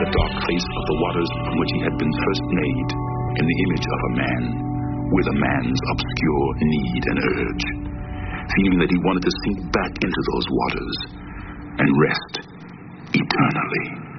the dark face of the waters from which he had been first made, in the image of a man, with a man's obscure need and urge, feeling that he wanted to sink back into those waters and rest eternally.